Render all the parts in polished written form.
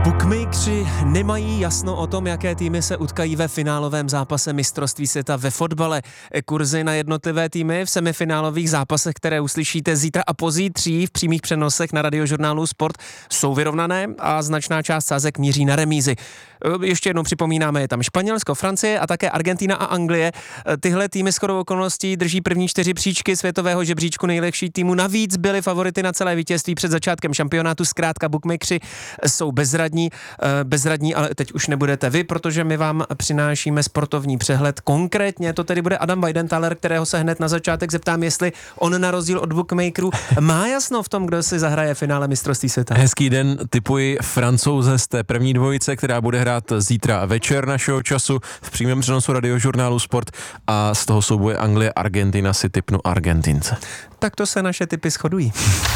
Bookmakeri nemají jasno o tom, jaké týmy se utkají ve finálovém zápase mistrovství světa ve fotbale. Kurzy na jednotlivé týmy v semifinálových zápasech, které uslyšíte zítra a pozítří v přímých přenosech na Radiožurnálu Sport, jsou vyrovnané a značná část sázek míří na remízy. Ještě jednou připomínáme, je tam Španělsko, Francie a také Argentina a Anglie. Tyhle týmy shodou okolností drží první 4 příčky světového žebříčku nejlepších týmů. Navíc byly favority na celé vítězství před začátkem šampionátu. Zkrátka bookmakeri jsou bezradní, ale teď už nebudete vy, protože my vám přinášíme sportovní přehled. Konkrétně to tedy bude Adam Weidenthaler, kterého se hned na začátek zeptám, jestli on na rozdíl od bookmakerů má jasno v tom, kdo si zahraje finále mistrovství světa. Hezký den, tipuji Francouze z té první dvojice, která bude hrát zítra večer našeho času v přímém přenosu Radiožurnálu Sport, a z toho souboje Anglie-Argentina si tipnu Argentince. Tak to se naše tipy shodují.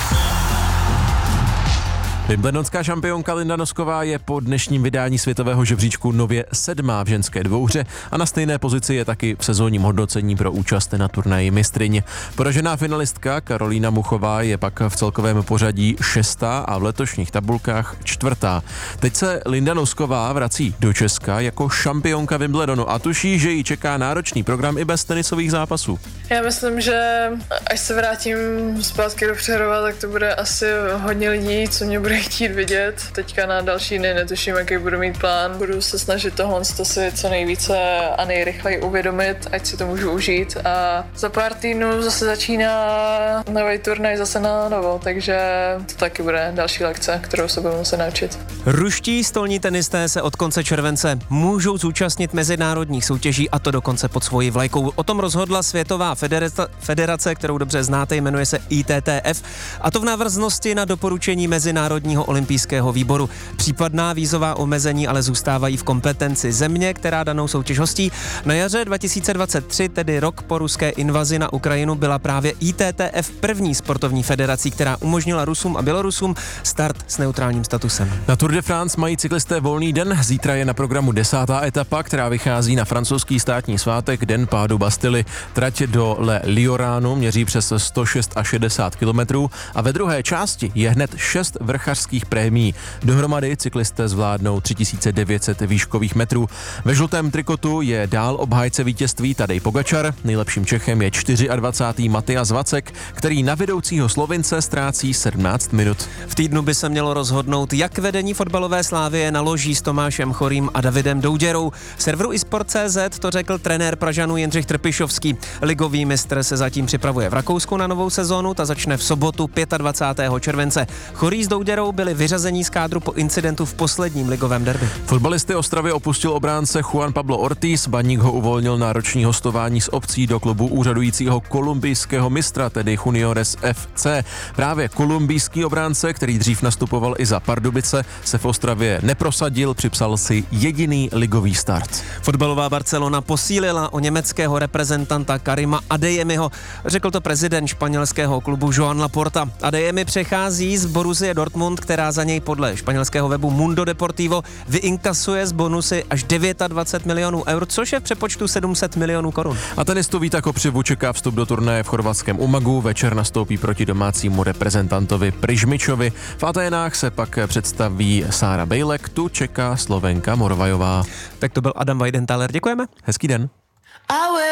Wimbledonská šampionka Linda Nosková je po dnešním vydání světového žebříčku nově 7. v ženské dvouhře a na stejné pozici je taky v sezónním hodnocení pro účast na turnaji mistryň. Poražená finalistka Karolína Muchová je pak v celkovém pořadí 6. a v letošních tabulkách 4. Teď se Linda Nosková vrací do Česka jako šampionka Wimbledonu a tuší, že ji čeká náročný program i bez tenisových zápasů. Já myslím, že až se vrátím zpátky do Přerova, tak to bude asi hodně lidí, co mě bude chtít vidět. Teďka na další dny netuším, jaký budu mít plán. Budu se snažit tohle si co nejvíce a nejrychleji uvědomit, ať si to můžu užít. A za pár týdnů zase začíná nový turnaj zase na novo, takže to taky bude další lekce, kterou se budu muset naučit. Ruští stolní tenisté se od konce července můžou zúčastnit mezinárodních soutěží, a to dokonce pod svojí vlajkou. O tom rozhodla Světová federace, kterou dobře znáte, jmenuje se ITTF, a to v návaznosti na doporučení Mezinárodního olympijského výboru. Případná vízová omezení ale zůstávají v kompetenci země, která danou soutěž hostí. Na jaře 2023, tedy rok po ruské invazi na Ukrajinu, byla právě ITTF první sportovní federací, která umožnila Rusům a Bělorusům start s neutrálním statusem. Na Tour de France mají cyklisté volný den. Zítra je na programu 10. etapa, která vychází na francouzský státní svátek, den pádu Bastily. Trať do Le Lioránu měří přes 160 kilometrů a ve druhé části je hned 6 vrchařských prémií. Dohromady cyklisté zvládnou 3900 výškových metrů. Ve žlutém trikotu je dál obhájce vítězství Tadej Pogačar. Nejlepším Čechem je 24. Matyas Vacek, který na vedoucího Slovince ztrácí 17 minut. V týdnu by se mělo rozhodnout, jak vedení fotbalové Slávie naloží s Tomášem Chorým a Davidem Douděrou. Serveru iSport.cz to řekl trenér Pražanů Jindřich Trpišovský. Ligový mistr se zatím připravuje v Rakousku na novou sezónu, ta začne v sobotu 25. července. Chorý s Douděrou byli vyřazení z kádru po incidentu v posledním ligovém derby. Fotbalisty Ostravy opustil obránce Juan Pablo Ortiz, Baník ho uvolnil na roční hostování s opcí do klubu úřadujícího kolumbijského mistra, tedy Juniores FC. Právě kolumbijský obránce, který dřív nastupoval i za Pardubice, se v Ostravě neprosadil, připsal si jediný ligový start. Fotbalová Barcelona posílila o německého reprezentanta Karima Adeyemiho. Řekl to prezident španělského klubu Joan Laporta. Adeyemi přechází z Borussia Dortmund, která za něj podle španělského webu Mundo Deportivo vyinkasuje z bonusy až 29 milionů eur, což je v přepočtu 700 milionů korun. A tenistu Víta Kopřivu čeká vstup do turnaje v chorvatském Umagu. Večer nastoupí proti domácímu reprezentantovi Prižmičovi. V Aténách se pak představí Sára Bejlek, tu čeká Slovenka Morvajová. Tak to byl Adam Weidenthaler, děkujeme. Hezký den.